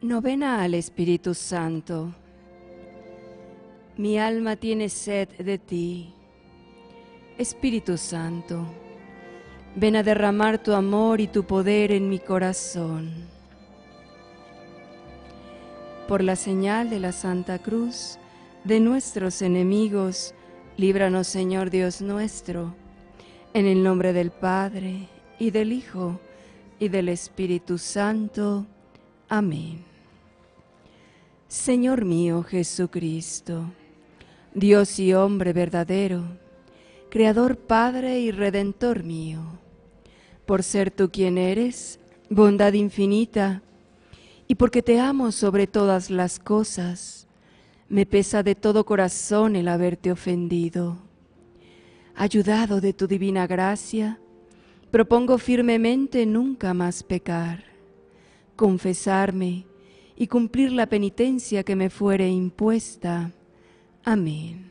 Novena al Espíritu Santo. Mi alma tiene sed de ti. Espíritu Santo, ven a derramar tu amor y tu poder en mi corazón. Por la señal de la Santa Cruz de nuestros enemigos, líbranos, Señor Dios nuestro, en el nombre del Padre, y del Hijo, y del Espíritu Santo. Amén. Señor mío Jesucristo, Dios y hombre verdadero, Creador, Padre y Redentor mío, por ser tú quien eres, bondad infinita, y porque te amo sobre todas las cosas, me pesa de todo corazón el haberte ofendido. Ayudado de tu divina gracia, propongo firmemente nunca más pecar, confesarme y cumplir la penitencia que me fuere impuesta. Amén.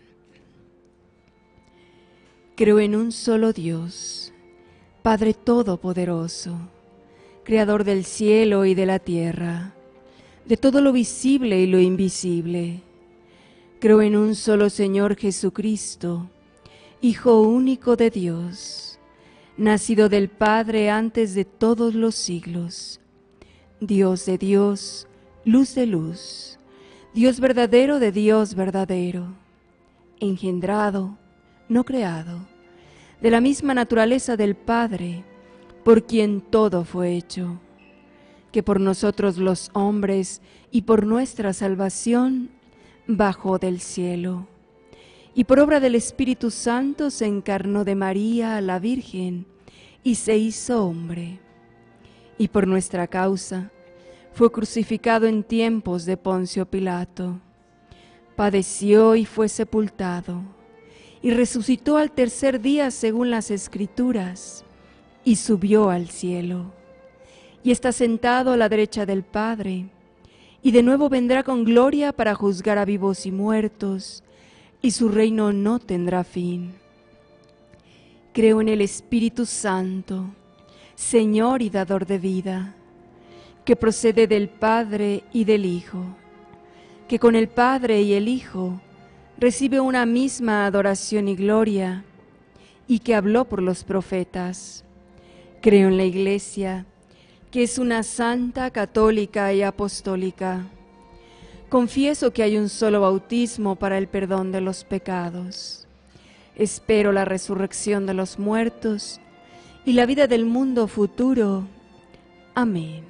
Creo en un solo Dios, Padre Todopoderoso, Creador del cielo y de la tierra, de todo lo visible y lo invisible. Creo en un solo Señor Jesucristo, Hijo único de Dios, nacido del Padre antes de todos los siglos, Dios de Dios, luz de luz, Dios verdadero de Dios verdadero, engendrado, no creado, de la misma naturaleza del Padre, por quien todo fue hecho, que por nosotros los hombres y por nuestra salvación bajó del cielo, y por obra del Espíritu Santo se encarnó de María, la Virgen, y se hizo hombre, y por nuestra causa fue crucificado en tiempos de Poncio Pilato, padeció y fue sepultado, y resucitó al tercer día según las Escrituras, y subió al cielo, y está sentado a la derecha del Padre, y de nuevo vendrá con gloria para juzgar a vivos y muertos, y su reino no tendrá fin. Creo en el Espíritu Santo, Señor y dador de vida, que procede del Padre y del Hijo, que con el Padre y el Hijo recibe una misma adoración y gloria, y que habló por los profetas. Creo en la Iglesia, que es una santa, católica y apostólica. Confieso que hay un solo bautismo para el perdón de los pecados. Espero la resurrección de los muertos y la vida del mundo futuro. Amén.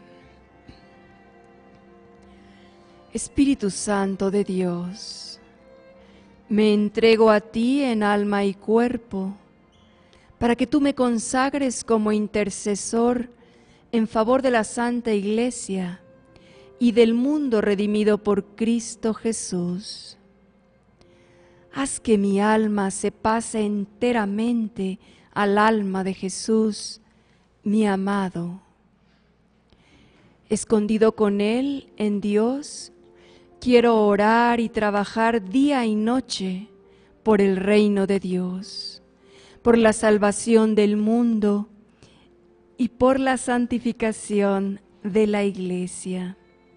Espíritu Santo de Dios, me entrego a ti en alma y cuerpo, para que tú me consagres como intercesor en favor de la Santa Iglesia y del mundo redimido por Cristo Jesús. Haz que mi alma se pase enteramente al alma de Jesús, mi amado. Escondido con Él en Dios, quiero orar y trabajar día y noche por el reino de Dios, por la salvación del mundo y por la santificación de la Iglesia.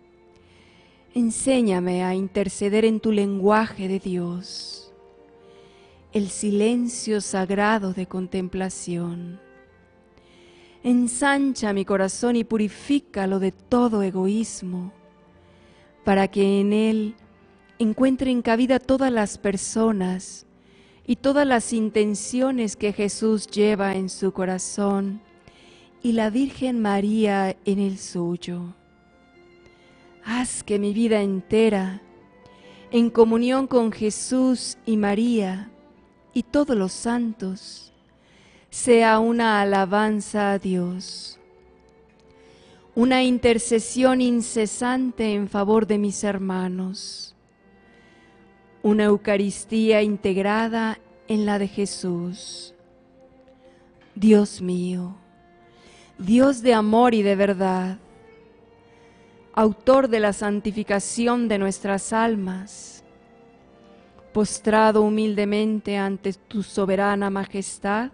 Enséñame a interceder en tu lenguaje de Dios, el silencio sagrado de contemplación. Ensancha mi corazón y purifícalo de todo egoísmo, para que en él encuentren cabida todas las personas y todas las intenciones que Jesús lleva en su corazón y la Virgen María en el suyo. Haz que mi vida entera, en comunión con Jesús y María y todos los santos, sea una alabanza a Dios, una intercesión incesante en favor de mis hermanos, una Eucaristía integrada en la de Jesús. Dios mío, Dios de amor y de verdad, autor de la santificación de nuestras almas, postrado humildemente ante tu soberana majestad,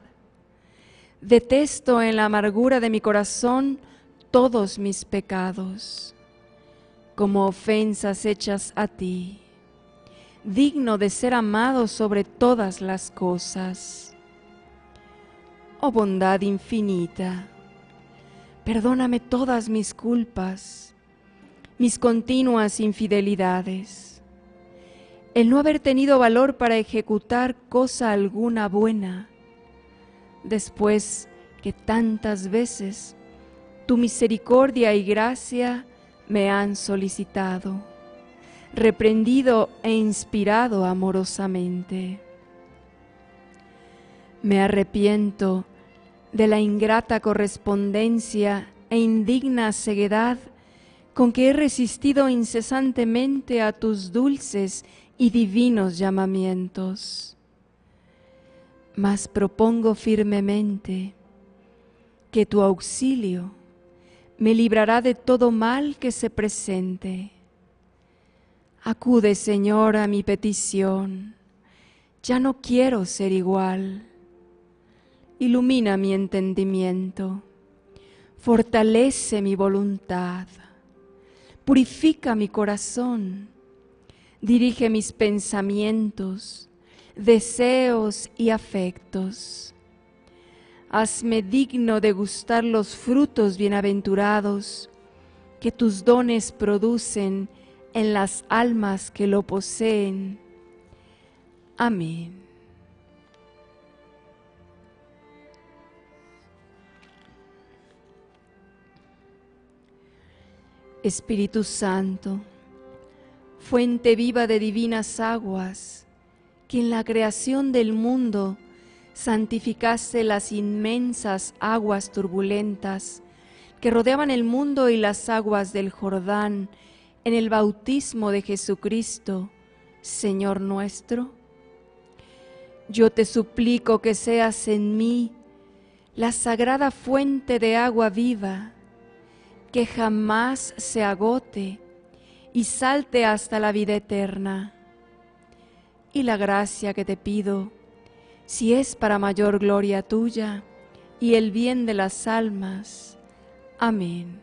detesto en la amargura de mi corazón todos mis pecados. como ofensas hechas a ti, digno de ser amado sobre todas las cosas. Oh bondad infinita, perdóname todas mis culpas, mis continuas infidelidades, el no haber tenido valor para ejecutar cosa alguna buena, después que tantas veces tu misericordia y gracia me han solicitado, reprendido e inspirado amorosamente. Me arrepiento de la ingrata correspondencia e indigna ceguedad con que he resistido incesantemente a tus dulces y divinos llamamientos. Mas propongo firmemente que tu auxilio me librará de todo mal que se presente. Acude, Señor, a mi petición. Ya no quiero ser igual. Ilumina mi entendimiento, fortalece mi voluntad, purifica mi corazón, dirige mis pensamientos, deseos y afectos. Hazme digno de gustar los frutos bienaventurados que tus dones producen en las almas que lo poseen. Amén. Espíritu Santo, fuente viva de divinas aguas, que en la creación del mundo santificaste las inmensas aguas turbulentas que rodeaban el mundo y las aguas del Jordán en el bautismo de Jesucristo, Señor nuestro. Yo te suplico que seas en mí la sagrada fuente de agua viva, que jamás se agote y salte hasta la vida eterna. Y la gracia que te pido, si es para mayor gloria tuya y el bien de las almas. Amén.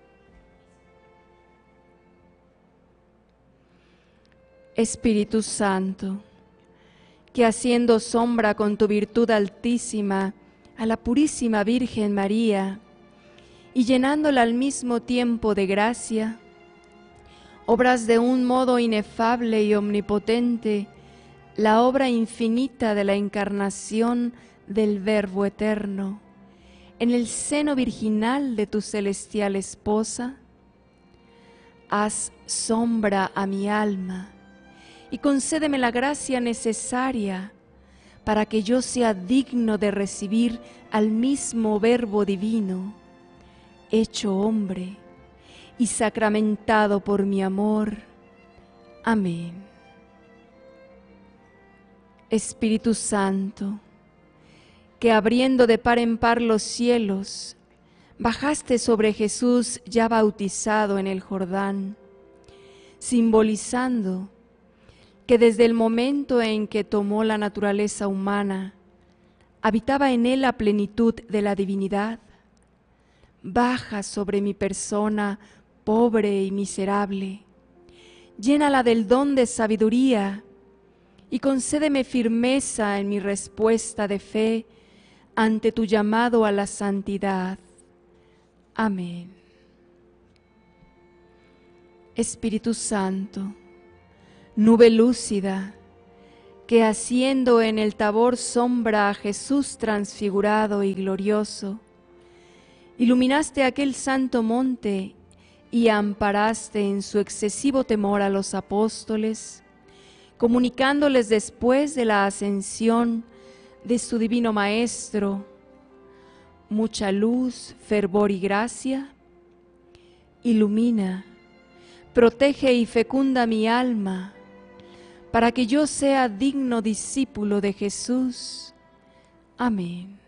Espíritu Santo, que haciendo sombra con tu virtud altísima a la purísima Virgen María, y llenándola al mismo tiempo de gracia, obras de un modo inefable y omnipotente la obra infinita de la encarnación del Verbo eterno en el seno virginal de tu celestial esposa. Haz sombra a mi alma y concédeme la gracia necesaria para que yo sea digno de recibir al mismo Verbo divino, hecho hombre y sacramentado por mi amor. Amén. Espíritu Santo, que abriendo de par en par los cielos, bajaste sobre Jesús ya bautizado en el Jordán, simbolizando que desde el momento en que tomó la naturaleza humana, habitaba en él la plenitud de la divinidad. Baja sobre mi persona pobre y miserable, llénala del don de sabiduría y concédeme firmeza en mi respuesta de fe ante tu llamado a la santidad. Amén. Espíritu Santo, nube lúcida, que haciendo en el Tabor sombra a Jesús transfigurado y glorioso, iluminaste aquel santo monte y amparaste en su excesivo temor a los apóstoles, comunicándoles después de la ascensión de su divino Maestro mucha luz, fervor y gracia. Ilumina, protege y fecunda mi alma, para que yo sea digno discípulo de Jesús. Amén.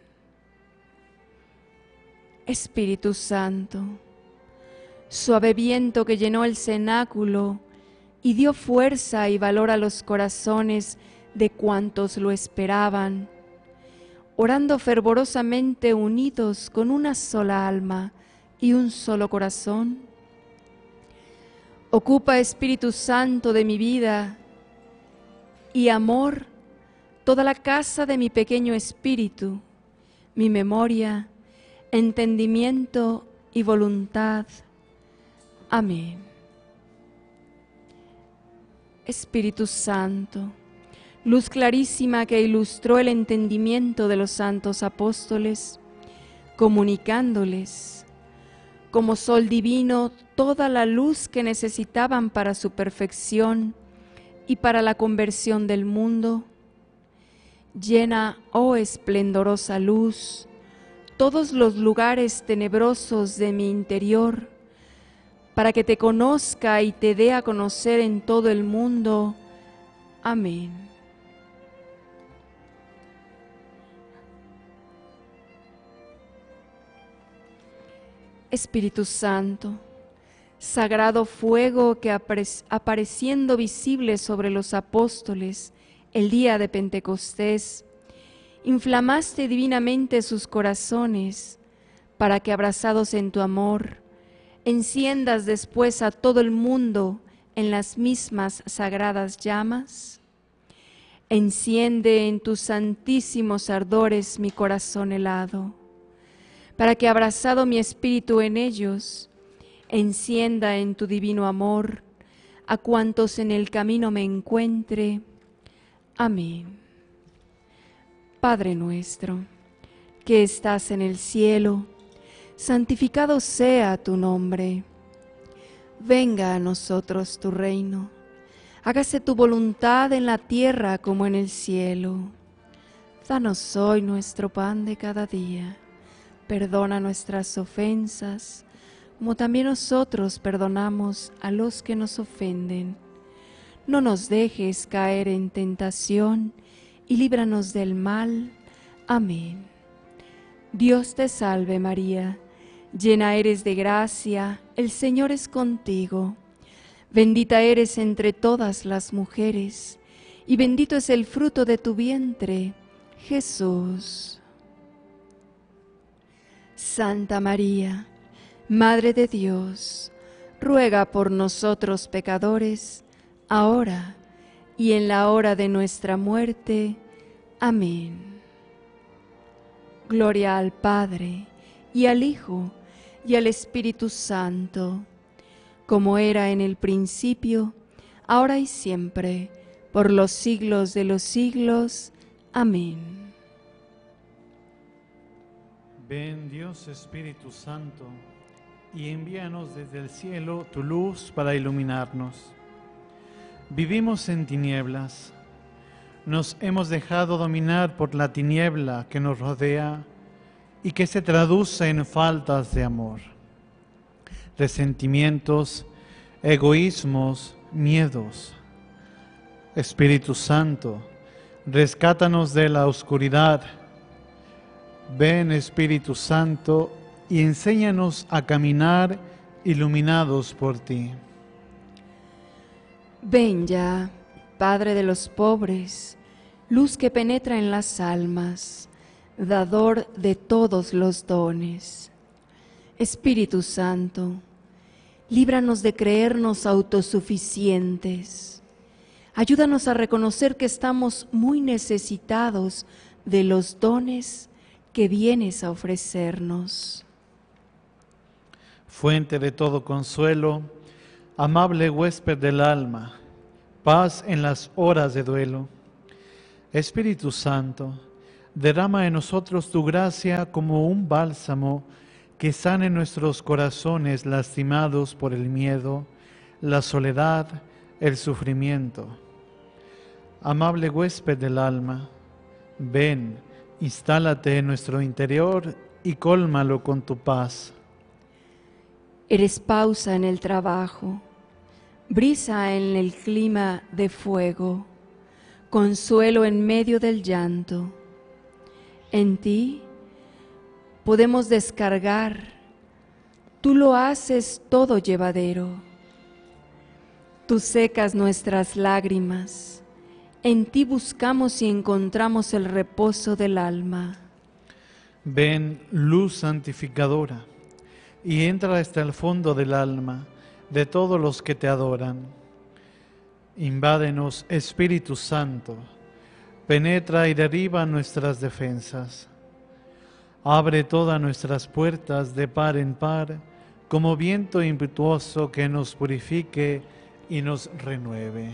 Espíritu Santo, suave viento que llenó el cenáculo y dio fuerza y valor a los corazones de cuantos lo esperaban, orando fervorosamente unidos con una sola alma y un solo corazón, Ocupa, Espíritu Santo, de mi vida y amor toda la casa de mi pequeño espíritu, mi memoria, entendimiento y voluntad. Amén. Espíritu Santo, luz clarísima que ilustró el entendimiento de los santos apóstoles, comunicándoles como sol divino toda la luz que necesitaban para su perfección y para la conversión del mundo. Llena, oh esplendorosa luz, todos los lugares tenebrosos de mi interior, para que te conozca y te dé a conocer en todo el mundo. Amén. Espíritu Santo, sagrado fuego que apareciendo visible sobre los apóstoles el día de Pentecostés, inflamaste divinamente sus corazones para que, abrazados en tu amor, enciendas después a todo el mundo en las mismas sagradas llamas. Enciende en tus santísimos ardores mi corazón helado, para que, abrazado mi espíritu en ellos, encienda en tu divino amor a cuantos en el camino me encuentre. Amén. Padre nuestro, que estás en el cielo, santificado sea tu nombre. Venga a nosotros tu reino. Hágase tu voluntad en la tierra como en el cielo. Danos hoy nuestro pan de cada día. Perdona nuestras ofensas, como también nosotros perdonamos a los que nos ofenden. No nos dejes caer en tentación y líbranos del mal. Amén. Dios te salve María, llena eres de gracia, el Señor es contigo. Bendita eres entre todas las mujeres, y bendito es el fruto de tu vientre, Jesús. Santa María, Madre de Dios, ruega por nosotros pecadores, ahora y en la hora de nuestra muerte. Amén. Gloria al Padre, y al Hijo, y al Espíritu Santo, como era en el principio, ahora y siempre, por los siglos de los siglos. Amén. Ven Dios Espíritu Santo, y envíanos desde el cielo tu luz para iluminarnos. Vivimos en tinieblas, nos hemos dejado dominar por la tiniebla que nos rodea y que se traduce en faltas de amor, resentimientos, egoísmos, miedos. Espíritu Santo, rescátanos de la oscuridad. Ven Espíritu Santo y enséñanos a caminar iluminados por ti. Ven ya, Padre de los pobres, luz que penetra en las almas, dador de todos los dones. Espíritu Santo, líbranos de creernos autosuficientes. Ayúdanos a reconocer que estamos muy necesitados de los dones que vienes a ofrecernos. Fuente de todo consuelo, amable huésped del alma, paz en las horas de duelo. Espíritu Santo, derrama en nosotros tu gracia como un bálsamo que sane nuestros corazones lastimados por el miedo, la soledad, el sufrimiento. Amable huésped del alma, ven, instálate en nuestro interior y cólmalo con tu paz. Eres pausa en el trabajo, brisa en el clima de fuego, consuelo en medio del llanto. En ti podemos descargar, tú lo haces todo llevadero. Tú secas nuestras lágrimas, en ti buscamos y encontramos el reposo del alma. Ven, luz santificadora, y entra hasta el fondo del alma, de todos los que te adoran. Invádenos, Espíritu Santo, penetra y derriba nuestras defensas. Abre todas nuestras puertas de par en par, como viento impetuoso que nos purifique y nos renueve.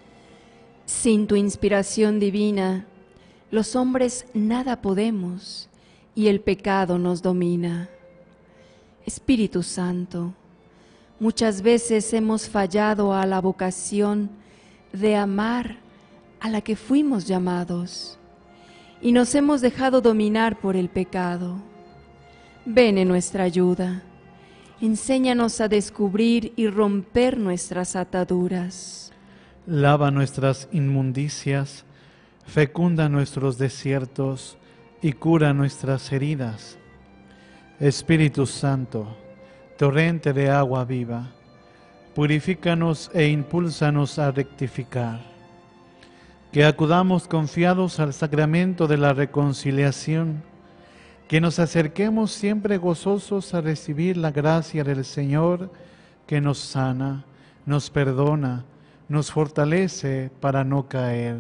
Sin tu inspiración divina, los hombres nada podemos y el pecado nos domina. Espíritu Santo, muchas veces hemos fallado a la vocación de amar a la que fuimos llamados y nos hemos dejado dominar por el pecado. Ven en nuestra ayuda, enséñanos a descubrir y romper nuestras ataduras. Lava nuestras inmundicias, fecunda nuestros desiertos y cura nuestras heridas. Espíritu Santo, torrente de agua viva, purifícanos e impúlsanos a rectificar. Que acudamos confiados al sacramento de la reconciliación, que nos acerquemos siempre gozosos a recibir la gracia del Señor, que nos sana, nos perdona, nos fortalece para no caer.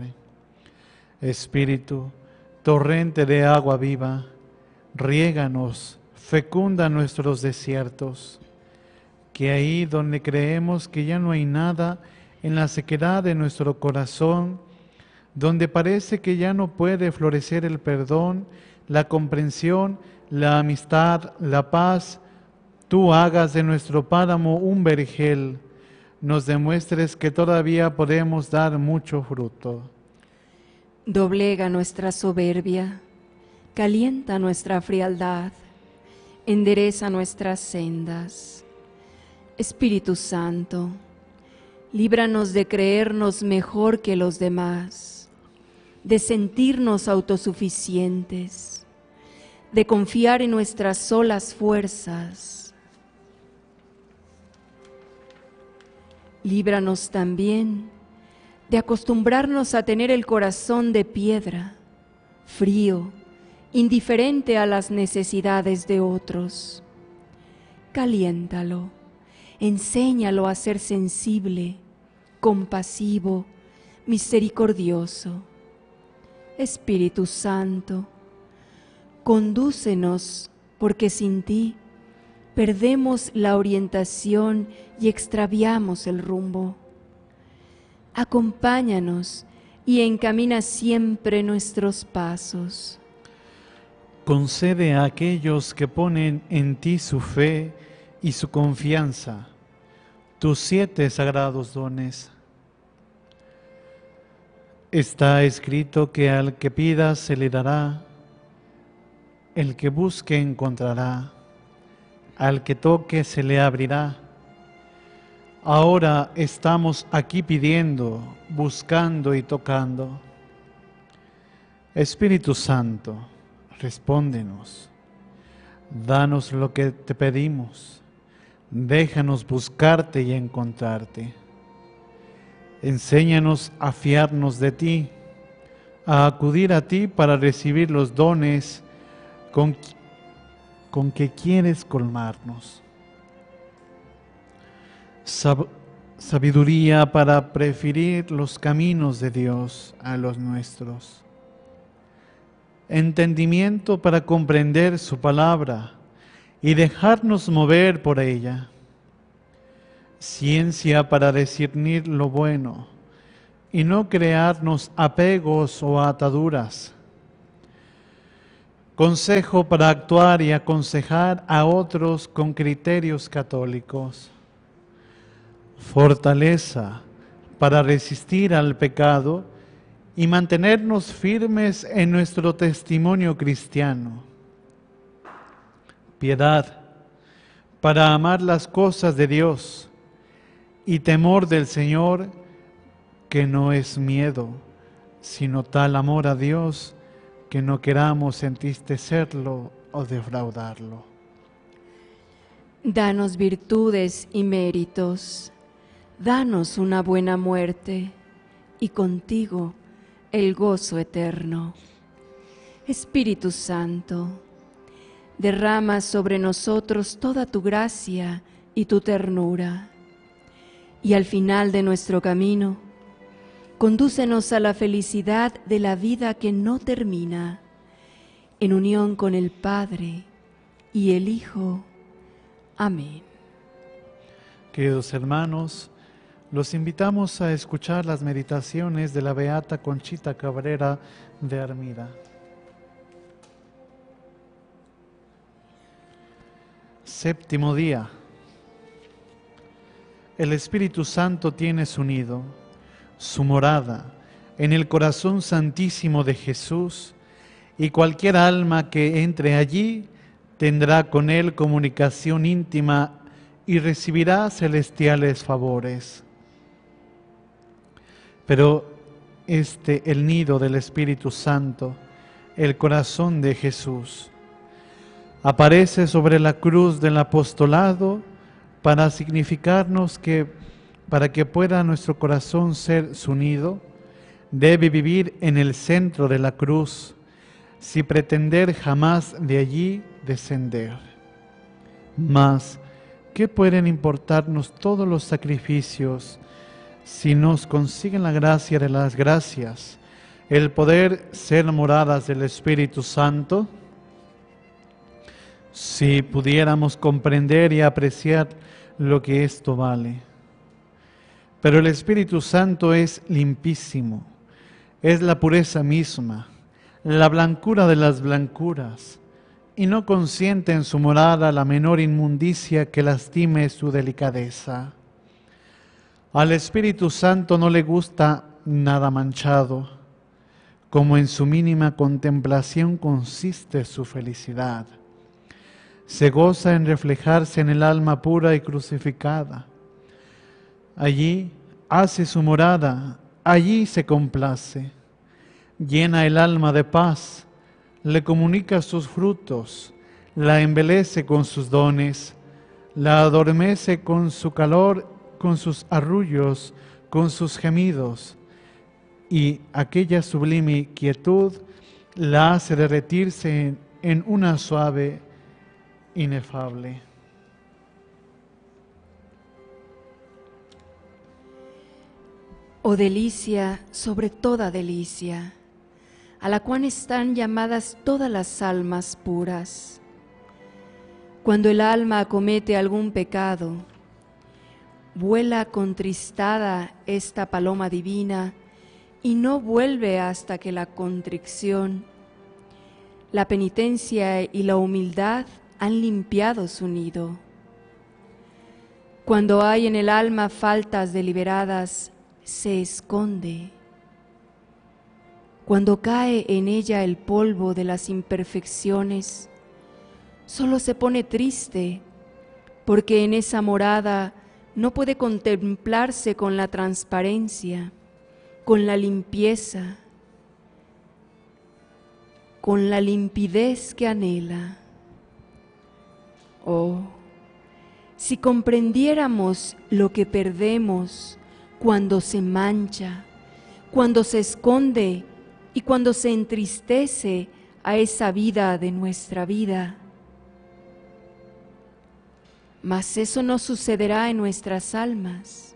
Espíritu, torrente de agua viva, riéganos, fecunda nuestros desiertos, que ahí donde creemos que ya no hay nada, en la sequedad de nuestro corazón, donde parece que ya no puede florecer el perdón, la comprensión, la amistad, la paz, tú hagas de nuestro páramo un vergel, nos demuestres que todavía podemos dar mucho fruto. Doblega nuestra soberbia, calienta nuestra frialdad, endereza nuestras sendas. Espíritu Santo, líbranos de creernos mejor que los demás, de sentirnos autosuficientes, de confiar en nuestras solas fuerzas. Líbranos también de acostumbrarnos a tener el corazón de piedra, frío, indiferente a las necesidades de otros. Caliéntalo, enséñalo a ser sensible, compasivo, misericordioso. Espíritu Santo, condúcenos, porque sin ti perdemos la orientación y extraviamos el rumbo. Acompáñanos y encamina siempre nuestros pasos. Concede a aquellos que ponen en ti su fe y su confianza tus 7 sagrados dones. Está escrito que al que pida se le dará, el que busque encontrará, al que toque se le abrirá. Ahora estamos aquí pidiendo, buscando y tocando. Espíritu Santo, respóndenos, danos lo que te pedimos, déjanos buscarte y encontrarte. Enséñanos a fiarnos de ti, a acudir a ti para recibir los dones con que quieres colmarnos. Sabiduría para preferir los caminos de Dios a los nuestros. Entendimiento para comprender su palabra y dejarnos mover por ella. Ciencia para discernir lo bueno y no crearnos apegos o ataduras. Consejo para actuar y aconsejar a otros con criterios católicos. Fortaleza para resistir al pecado y mantenernos firmes en nuestro testimonio cristiano. Piedad para amar las cosas de Dios y temor del Señor, que no es miedo, sino tal amor a Dios que no queramos entristecerlo o defraudarlo. Danos virtudes y méritos, danos una buena muerte y contigo el gozo eterno. Espíritu Santo, derrama sobre nosotros toda tu gracia y tu ternura. y al final de nuestro camino, condúcenos a la felicidad de la vida que no termina, en unión con el Padre y el Hijo. Amén. Queridos hermanos, los invitamos a escuchar las meditaciones de la Beata Conchita Cabrera de Armida. Séptimo día. El Espíritu Santo tiene su nido, su morada, en el corazón santísimo de Jesús, y cualquier alma que entre allí tendrá con Él comunicación íntima y recibirá celestiales favores. Pero el nido del Espíritu Santo, el corazón de Jesús, aparece sobre la cruz del apostolado para significarnos que para que pueda nuestro corazón ser su nido, debe vivir en el centro de la cruz, sin pretender jamás de allí descender. Mas, ¿qué pueden importarnos todos los sacrificios si nos consiguen la gracia de las gracias, el poder ser moradas del Espíritu Santo? Si pudiéramos comprender y apreciar lo que esto vale. Pero el Espíritu Santo es limpísimo, es la pureza misma, la blancura de las blancuras, y no consiente en su morada la menor inmundicia que lastime su delicadeza. Al Espíritu Santo no le gusta nada manchado, como en su mínima contemplación consiste su felicidad. Se goza en reflejarse en el alma pura y crucificada. Allí hace su morada, allí se complace. Llena el alma de paz, le comunica sus frutos, la embelece con sus dones, la adormece con su calor, con sus arrullos, con sus gemidos, y aquella sublime quietud la hace derretirse en una suave inefable. Oh delicia sobre toda delicia, a la cual están llamadas todas las almas puras. Cuando el alma acomete algún pecado, vuela contristada esta paloma divina y no vuelve hasta que la contrición, la penitencia y la humildad han limpiado su nido. Cuando hay en el alma faltas deliberadas, se esconde. Cuando cae en ella el polvo de las imperfecciones, solo se pone triste, porque en esa morada no puede contemplarse con la transparencia, con la limpieza, con la limpidez que anhela. Oh, si comprendiéramos lo que perdemos cuando se mancha, cuando se esconde y cuando se entristece a esa vida de nuestra vida. Mas eso no sucederá en nuestras almas.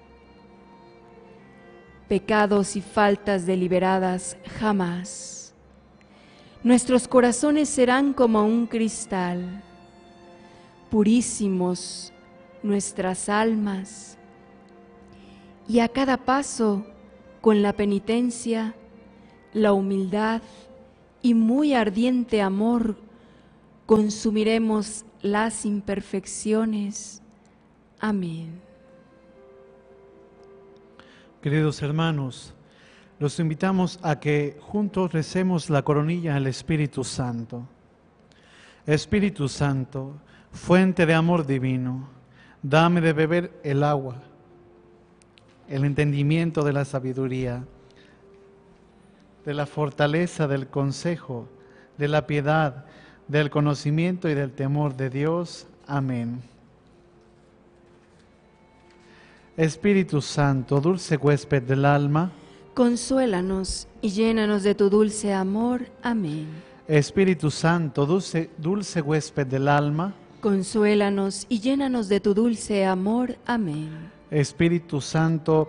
Pecados y faltas deliberadas jamás. Nuestros corazones serán como un cristal, purísimos nuestras almas, y a cada paso, con la penitencia, la humildad y muy ardiente amor, consumiremos las imperfecciones. Amén. Queridos hermanos, los invitamos a que juntos recemos la coronilla al Espíritu Santo. Espíritu Santo, fuente de amor divino, dame de beber el agua, el entendimiento de la sabiduría, de la fortaleza del consejo, de la piedad, del conocimiento y del temor de Dios. Amén. Espíritu Santo, dulce huésped del alma, consuélanos y llénanos de tu dulce amor. Amén. Espíritu Santo, dulce huésped del alma, consuélanos y llénanos de tu dulce amor. Amén. Espíritu Santo,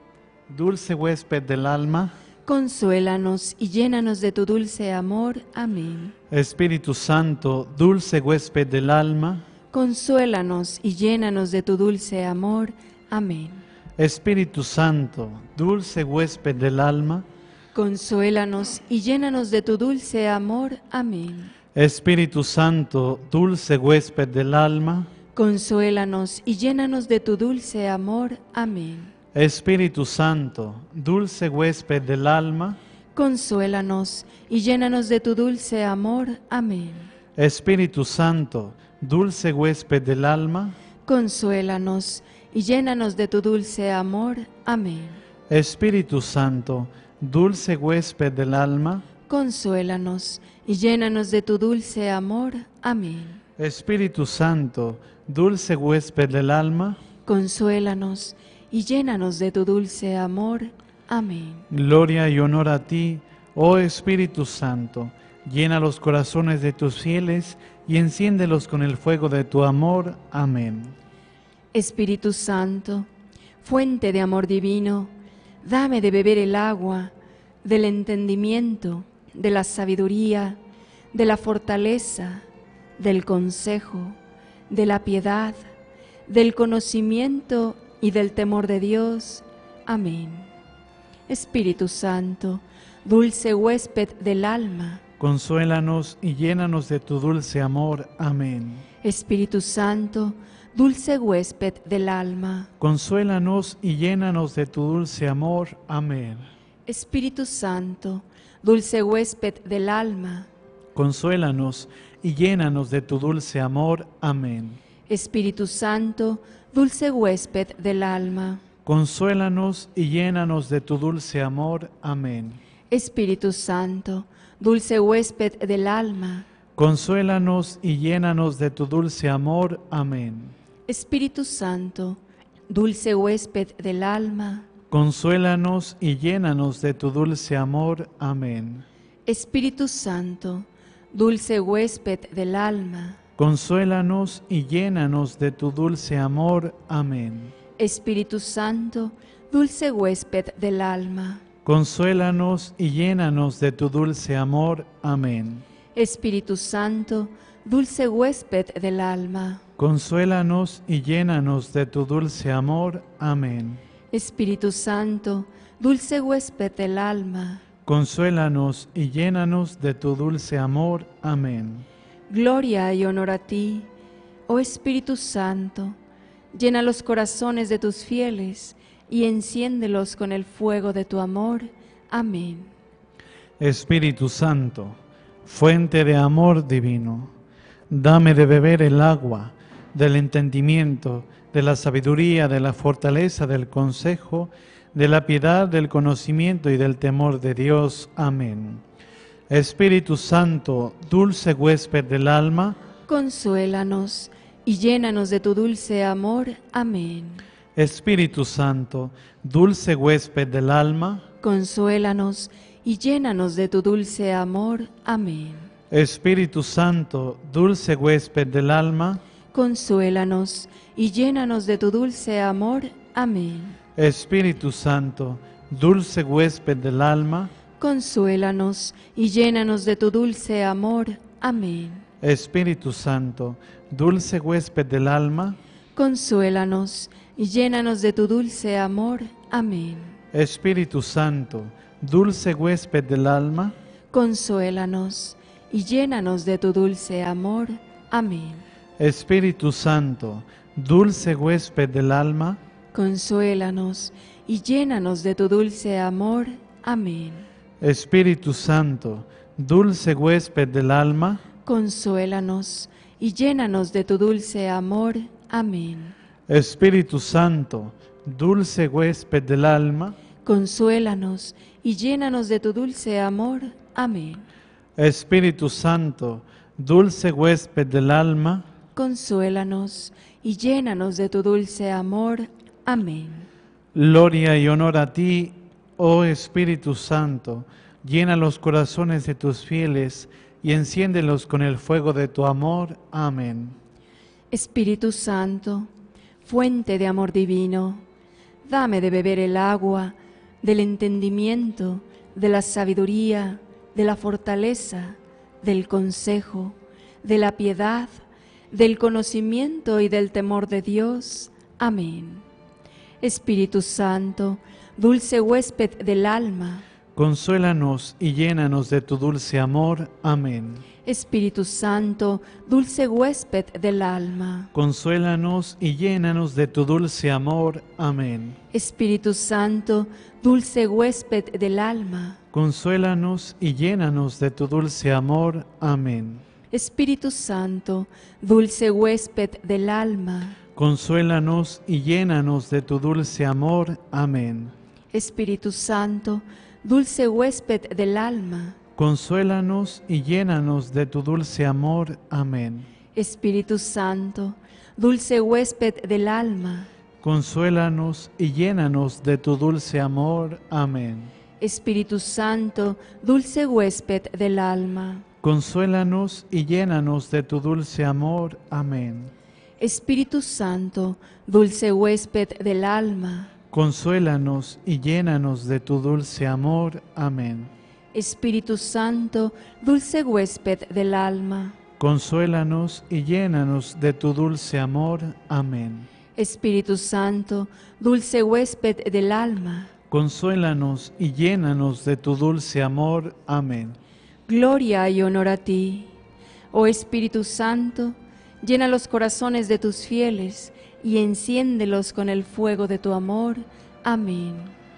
dulce huésped del alma. Consuélanos y llénanos de tu dulce amor. Amén. Espíritu Santo, dulce huésped del alma. Consuélanos y llénanos de tu dulce amor. Amén. Espíritu Santo, dulce huésped del alma. Consuélanos y llénanos de tu dulce amor. Amén. Espíritu Santo, dulce huésped del alma. Consuélanos y llénanos de tu dulce amor. Amén. Espíritu Santo, dulce huésped del alma. Consuélanos y llénanos de tu dulce amor. Amén. Espíritu Santo, dulce huésped del alma. Consuélanos y llénanos de tu dulce amor. Amén. Espíritu Santo, dulce huésped del alma. Consuélanos y llénanos de tu dulce amor. Amén. Espíritu Santo, dulce huésped del alma. Consuélanos y llénanos de tu dulce amor. Amén. Gloria y honor a ti, oh Espíritu Santo. Llena los corazones de tus fieles y enciéndelos con el fuego de tu amor. Amén. Espíritu Santo, fuente de amor divino, dame de beber el agua del entendimiento, de la sabiduría, de la fortaleza, del consejo, de la piedad, del conocimiento y del temor de Dios. Amén. Espíritu Santo, dulce huésped del alma, Consuélanos y llénanos de tu dulce amor. Amén. Espíritu Santo, dulce huésped del alma, Consuélanos y llénanos de tu dulce amor. Amén. Espíritu Santo, dulce huésped del alma, Consuélanos y llénanos de tu dulce amor. Amén. Espíritu Santo, dulce huésped del alma, Consuélanos y llénanos de tu dulce amor. Amén. Espíritu Santo, dulce huésped del alma, Consuélanos y llénanos de tu dulce amor. Amén. Espíritu Santo, dulce huésped del alma, Consuélanos y llénanos de tu dulce amor. Amén. Espíritu Santo, dulce huésped del alma, Consuélanos y llénanos de tu dulce amor. Amén. Espíritu Santo, dulce huésped del alma, Consuélanos y llénanos de tu dulce amor. Amén. Espíritu Santo, dulce huésped del alma, Consuélanos y llénanos de tu dulce amor. Amén. Espíritu Santo, dulce huésped del alma, Consuélanos y llénanos de tu dulce amor. Amén. gloria y honor a ti, oh Espíritu Santo, llena los corazones de tus fieles y enciéndelos con el fuego de tu amor. Amén. Espíritu Santo, fuente de amor divino, dame de beber el agua del entendimiento, de la sabiduría, de la fortaleza, del consejo, de la piedad, del conocimiento y del temor de Dios. Amén. Espíritu Santo, dulce huésped del alma, Consuélanos y llénanos de tu dulce amor. Amén. Espíritu Santo, dulce huésped del alma, Consuélanos y llénanos de tu dulce amor. Amén. Espíritu Santo, dulce huésped del alma, Consuélanos y llénanos de tu dulce amor. Amén. Espíritu Santo, dulce huésped del alma, Consuélanos y llénanos de tu dulce amor. Amén. Espíritu Santo, dulce huésped del alma, Consuélanos y llénanos de tu dulce amor. Amén. Espíritu Santo, dulce huésped del alma, Consuélanos y llénanos de tu dulce amor. Amén. Espíritu Santo, dulce huésped del alma, Consuélanos y llénanos de tu dulce amor. Amén. Espíritu Santo, dulce huésped del alma, Consuélanos y llénanos de tu dulce amor. Amén. Espíritu Santo, dulce huésped del alma, Consuélanos y llénanos de tu dulce amor. Amén. Espíritu Santo, dulce huésped del alma, Consuélanos y llénanos de tu dulce amor. Amén. gloria y honor a ti, oh Espíritu Santo, llena los corazones de tus fieles y enciéndelos con el fuego de tu amor. Amén. Espíritu Santo, fuente de amor divino, dame de beber el agua del entendimiento, de la sabiduría, de la fortaleza, del consejo, de la piedad, del conocimiento y del temor de Dios. Amén. Espíritu Santo, dulce huésped del alma, consuélanos y llénanos de tu dulce amor. Amén. Espíritu Santo, dulce huésped del alma, Consuélanos y llénanos de tu dulce amor. Amén. Espíritu Santo, dulce huésped del alma, Consuélanos y llénanos de tu dulce amor. Amén. Espíritu Santo, dulce huésped del alma, Consuélanos y llénanos de tu dulce amor. Amén. Espíritu Santo, dulce huésped del alma, Consuélanos y llénanos de tu dulce amor. Amén. Espíritu Santo, dulce huésped del alma, Consuélanos y llénanos de tu dulce amor. Amén. Espíritu Santo, dulce huésped del alma, Consuélanos y llénanos de tu dulce amor. Amén. Espíritu Santo, dulce huésped del alma, Consuélanos y llénanos de tu dulce amor. Amén. Espíritu Santo, dulce huésped del alma, Consuélanos y llénanos de tu dulce amor. Amén. Espíritu Santo, dulce huésped del alma, Consuélanos y llénanos de tu dulce amor. Amén. gloria y honor a ti. Oh Espíritu Santo, llena los corazones de tus fieles y enciéndelos con el fuego de tu amor. Amén.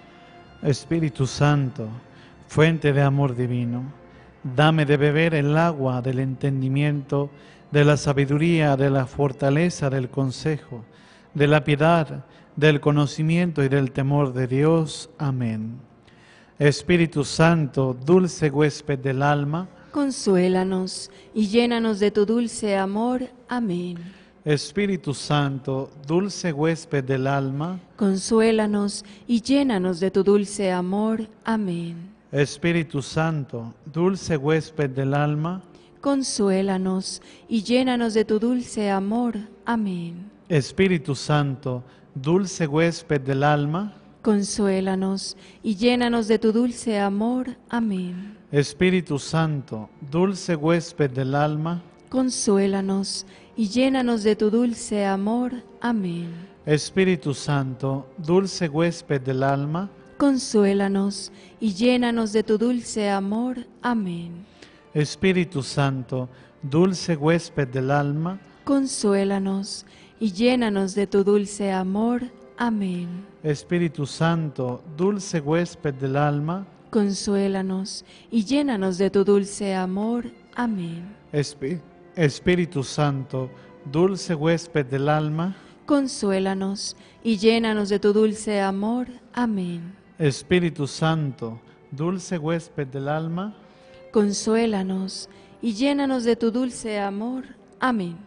Espíritu Santo, fuente de amor divino, dame de beber el agua del entendimiento, de la sabiduría, de la fortaleza, del consejo, de la piedad, del conocimiento y del temor de Dios. Amén. Espíritu Santo, dulce huésped del alma, Consuélanos y llénanos de tu dulce amor. Amén. Espíritu Santo, dulce huésped del alma, Consuélanos y llénanos de tu dulce amor. Amén. Espíritu Santo, dulce huésped del alma, Consuélanos y llénanos de tu dulce amor. Amén. Espíritu Santo, dulce huésped del alma, Consuélanos y llénanos de tu dulce amor. Amén. Espíritu Santo, dulce huésped del alma, Consuélanos y llénanos de tu dulce amor. Amén. Espíritu Santo, dulce huésped del alma, Consuélanos y llénanos de tu dulce amor. Amén. Espíritu Santo, dulce huésped del alma, Consuélanos y llénanos de tu dulce amor. Amén. Espíritu Santo, dulce huésped del alma, Consuélanos y llénanos de tu dulce amor. Amén. Espíritu Santo, dulce huésped del alma, Consuélanos y llénanos de tu dulce amor. Amén. Espíritu Santo, dulce huésped del alma, Consuélanos y llénanos de tu dulce amor. Amén.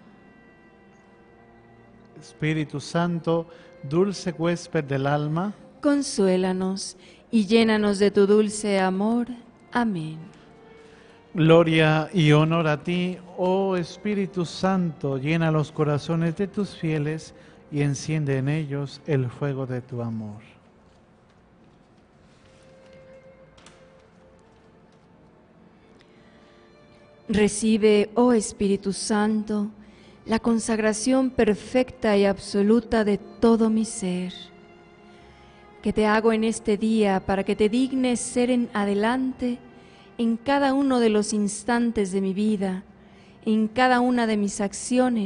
Espíritu Santo, dulce huésped del alma, Consuélanos y llénanos de tu dulce amor. Amén. gloria y honor a ti, oh Espíritu Santo, llena los corazones de tus fieles y enciende en ellos el fuego de tu amor. Recibe, oh Espíritu Santo, la consagración perfecta y absoluta de todo mi ser, que te hago en este día para que te dignes ser en adelante en cada uno de los instantes de mi vida, en cada una de mis acciones,